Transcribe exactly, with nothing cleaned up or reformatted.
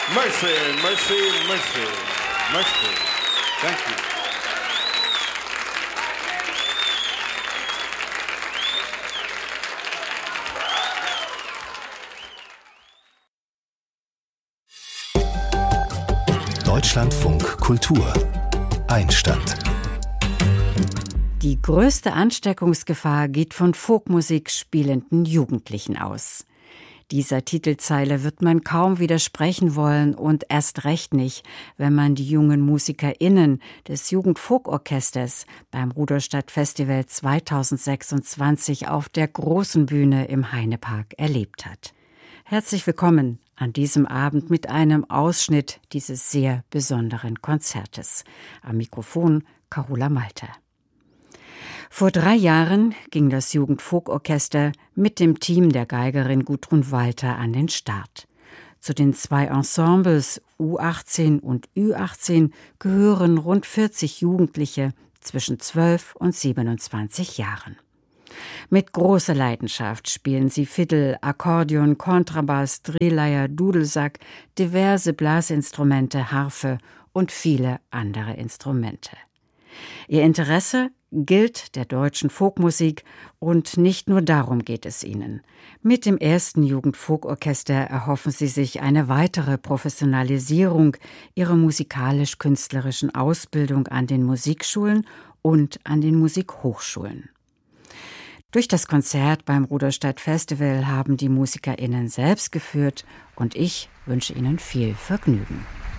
Mercy, mercy, mercy, mercy. Thank you. Deutschlandfunk Kultur Einstand. Die größte Ansteckungsgefahr geht von Folkmusik spielenden Jugendlichen aus. Dieser Titelzeile wird man kaum widersprechen wollen und erst recht nicht, wenn man die jungen MusikerInnen des Jugendfolkorchesters beim Rudolstadt Festival zweitausendsechsundzwanzig auf der großen Bühne im Heinepark erlebt hat. Herzlich willkommen an diesem Abend mit einem Ausschnitt dieses sehr besonderen Konzertes. Am Mikrofon Carola Malte. Vor drei Jahren ging das Jugendfolkorchester mit dem Team der Geigerin Gudrun Walter an den Start. Zu den zwei Ensembles U achtzehn und Ü achtzehn gehören rund vierzig Jugendliche zwischen zwölf und siebenundzwanzig Jahren. Mit großer Leidenschaft spielen sie Fiddle, Akkordeon, Kontrabass, Drehleier, Dudelsack, diverse Blasinstrumente, Harfe und viele andere Instrumente. Ihr Interesse gilt der deutschen Folkmusik und nicht nur darum geht es ihnen. Mit dem ersten Jugendfolkorchester erhoffen sie sich eine weitere Professionalisierung ihrer musikalisch-künstlerischen Ausbildung an den Musikschulen und an den Musikhochschulen. Durch das Konzert beim Rudolstadt Festival haben die MusikerInnen selbst geführt und ich wünsche Ihnen viel Vergnügen.